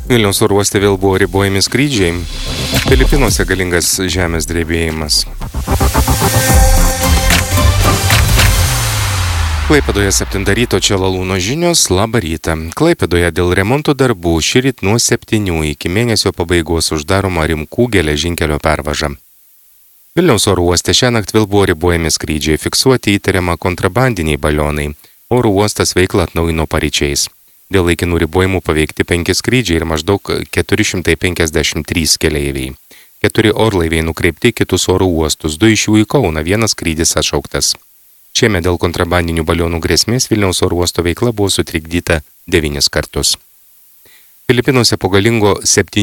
Vilniaus oro uoste vėl buvo ribojami skrydžiai. Filipinuose galingas žemės drebėjimas. Klaipėdoje 7 ryto čia Lalūno žinios, labą rytą. Klaipėdoje dėl remonto darbų šįryt nuo 7 iki mėnesio pabaigos uždaroma Rimkų geležinkelio pervaža. Vilniaus oro uoste šiąnakt vėl buvo ribojami skrydžiai, fiksuoti įtariama kontrabandiniai balionai. Oro uostas veiklą atnaujino paryčiais. Dėl laikinų ribojimų paveikti 5 skrydžiai ir maždaug 453 keleiviai. 4 orlaiviai nukreipti į kitus oro uostus, 2 iš jų į Kauną, 1 skrydis atšauktas. Šiemet dėl kontrabandinių balionų grėsmės Vilniaus oro uosto veikla buvo sutrikdyta 9 kartus. Filipinuose po galingo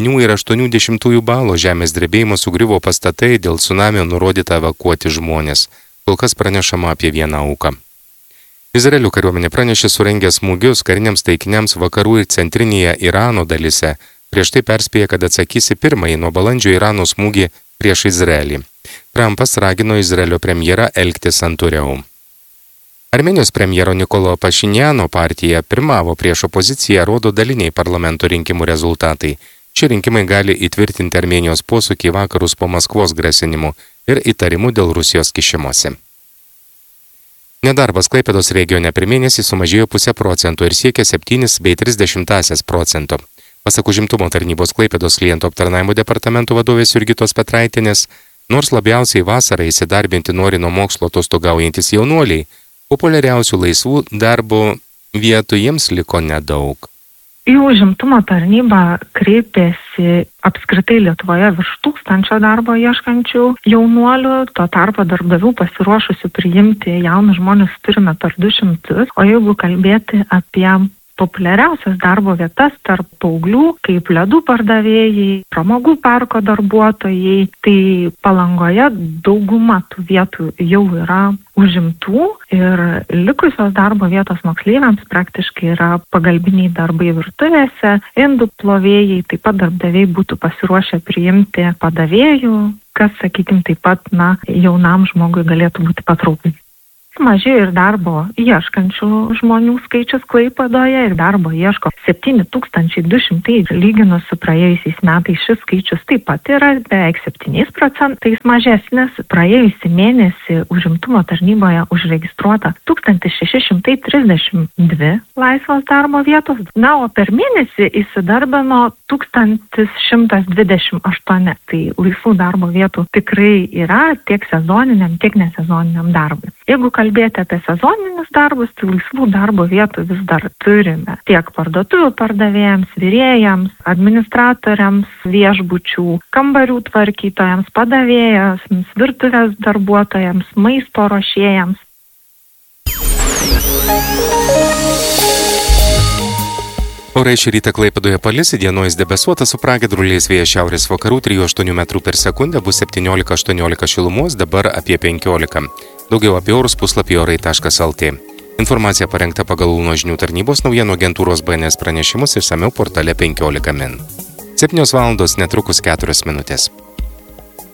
7,8 balo žemės drebėjimo sugriuvo pastatai, dėl tsunamio nurodyta evakuoti žmonės. Kol kas pranešama apie 1 auką. Izraelio kariuomenė pranešė surengę smūgius kariniams taikiniams vakarų ir centrinėje Irano dalyse. Prieš tai perspėja, kad atsakys į pirmąjį nuo balandžio Irano smūgį prieš Izraelį. Trumpas ragino Izraelio premjerą elgtis santūriau. Armėnijos premjero Nikolo Pašinjano partija pirmavo prieš opoziciją, rodo daliniai parlamento rinkimų rezultatai. Šie rinkimai gali įtvirtinti Armėnijos posūkį į vakarus po Maskvos grasinimų ir įtarimų dėl Rusijos kišimosi. Nedarbas Klaipėdos regione per mėnesį sumažėjo 0,5% ir siekia 7,3%. Pasak užimtumo tarnybos Klaipėdos klientų aptarnavimo departamento vadovės Jurgitos Petraitinės, nors labiausiai vasarą įsidarbinti nori nuo mokslo atostogaujantis jaunuoliai, populiariausių laisvų darbo vietų jiems liko nedaug. Į užimtumo tarnybą kreipėsi apskritai Lietuvoje virš 1000 darbo ieškančių jaunuolių, tuo tarpu darbdavių pasiruošusių priimti jaunus žmonės turime per 200, o jeigu kalbėti apie populiariausias darbo vietas tarp paauglių, kaip ledų pardavėjai, pramogų parko darbuotojai, tai Palangoje dauguma tų vietų jau yra užimtų ir likusios darbo vietos moksleiviams praktiškai yra pagalbiniai darbai virtuvėse, indų plovėjai, taip pat darbdaviai būtų pasiruošę priimti padavėjų, kas, sakykime, taip pat jaunam žmogui galėtų būti patraukli. Mažėjo ir darbo ieškančių žmonių skaičius Klaipėdoje ir darbo ieško 7200, lyginus su praėjusiais metais šis skaičius taip pat yra beveik 7% mažesnis. Praėjusį mėnesį užimtumo tarnyboje užregistruota 1632 laisvos darbo vietos, o per mėnesį įsidarbino 1128. Tai laisvų darbo vietų tikrai yra tiek sezoniniam, tiek nesezoniniam darbui. Jeigu kalbėti apie sezoninius darbus, tai laisvų darbo vietų vis dar turime tiek parduotuvių pardavėjams, virėjams, administratoriams, viešbučių, kambarių tvarkytojams, padavėjams, virtuvės darbuotojams, maisto ruošėjams. Orai šį rytą Klaipėdoje palis, įdienojus debesuota su pragiedruliais, vėjas šiaurės vakarų 3,8 m/s bus 17-18 šilumos, dabar apie 15. Daugiau apie orus puslapį orai.lt. Informacija parengta pagal Lalūno žinių tarnybos naujienų agentūros BNS pranešimus išsamiau portale 15 min. 7 valandos netrukus 4 minutės.